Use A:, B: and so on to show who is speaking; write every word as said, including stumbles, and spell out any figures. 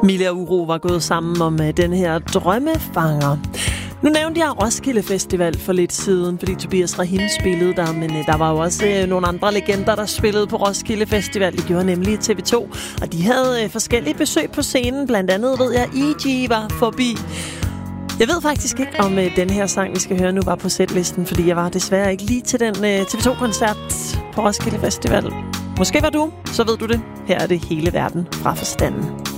A: Mille og Uro var gået sammen om uh, den her drømmefanger. Nu nævnte jeg Roskilde Festival for lidt siden, fordi Tobias Rahim spillede der, men uh, der var jo også uh, nogle andre legender, der spillede på Roskilde Festival. Det gjorde nemlig T V to, og de havde uh, forskellige besøg på scenen. Blandt andet ved jeg, E G var forbi. Jeg ved faktisk ikke, om uh, den her sang, vi skal høre nu, var på setlisten, fordi jeg var desværre ikke lige til den uh, T V to-koncert på Roskilde Festival. Måske var du, så ved du det. Her er det Hele Verden fra Forstanden.